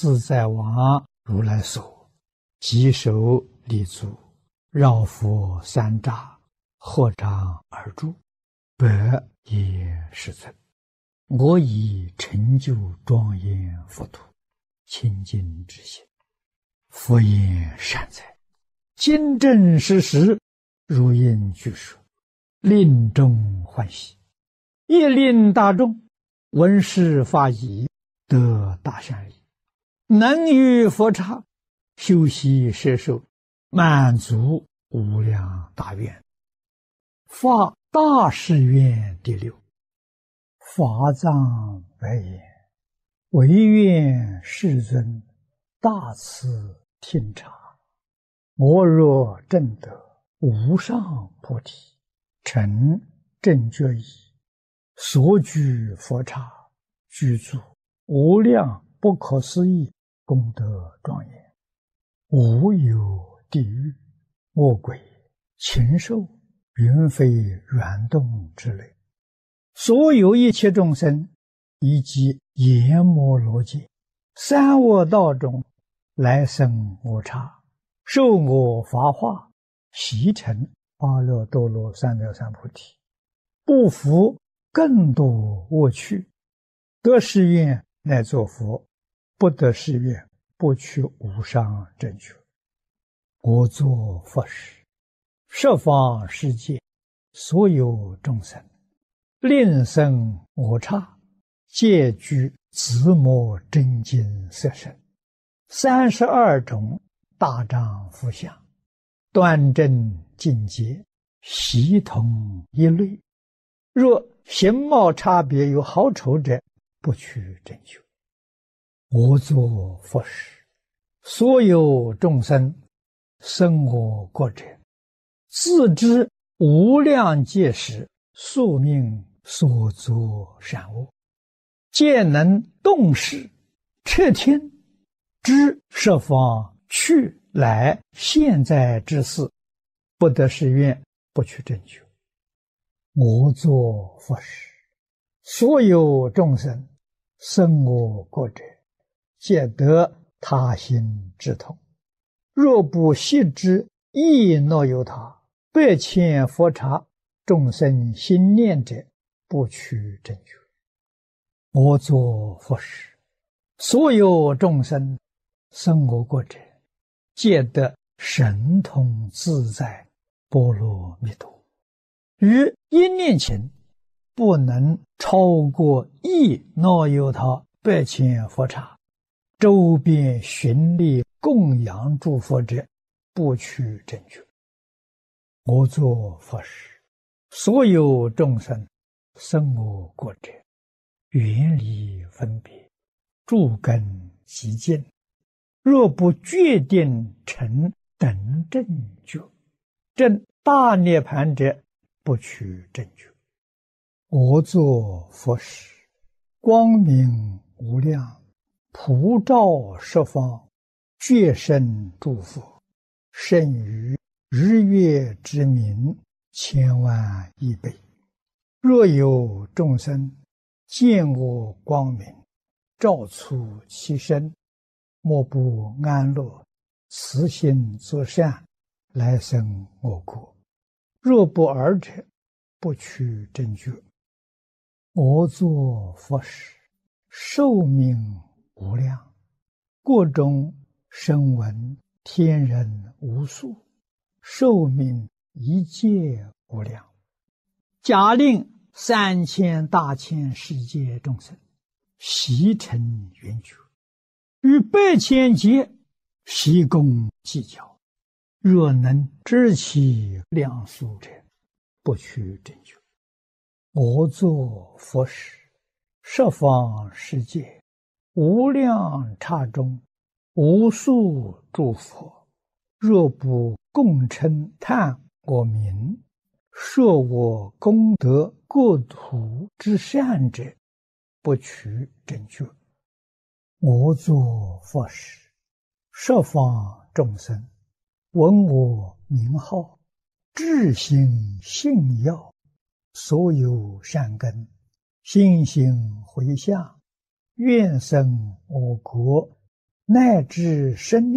自在王如来所，稽首立足，绕佛三匝，合掌而住，百业世尊。我以成就庄严佛土，清净之心，佛言善哉，今正实实，如应具说，令众欢喜，亦令大众闻是法已，得大善利，能于佛刹修习摄受，满足无量大愿。发大誓愿第六，法藏白言：唯愿世尊大慈听察，我若证得无上菩提，成正觉已，所居佛刹，具足无量不可思议功德庄严，无有地狱、恶鬼、禽兽、云飞软动之类，所有一切众生，以及阎摩罗界、三恶道中来生我刹，受我法化，习成阿耨多罗三藐三菩提，不服更多恶趣，得誓愿乃作佛，不得誓愿不取无上正觉。我作佛时，十方世界所有众生，令生我刹，皆具自摩真经色身，32种大丈夫相，端正净洁，悉同一类。若形貌差别有好丑者，不取正觉。我作佛时，所有众生生我国者，自知无量劫时宿命所作善恶，皆能动识彻听，知十方去来现在之事，不得誓愿不取正觉。我作佛时，所有众生生我国者，皆得他心之痛。若不悉知亦若有他，百千佛刹众生心念者，不取正觉。我作佛时，所有众生生我国者，皆得神通自在波罗蜜多。于一念前，不能超过亦若有他百千佛刹，周边寻历供养诸佛者，不取正觉。我作佛时，所有众生生我国者，远离分别，诸根极净，若不决定成等正觉，证大涅盘者，不取正觉。我作佛时，光明无量，普照十方，觉生诸佛，胜于日月之明千万亿倍。若有众生见我光明，照出其身，莫不安乐，慈心作善，来生我国。若不尔者，不取正觉。我作佛时，寿命无量，国中声闻天人无数，寿命一切无量。假令3000大千世界众生悉成圆觉，于百千劫悉共计较，若能知其量数者，不取正觉。我作佛时，十方世界无量刹中，无数诸佛，若不共称叹我名，说我功德国土之善者，不取正觉。我作佛时，十方众生闻我名号，至心信要，所有善根，心行回向，愿生我国， 乃至生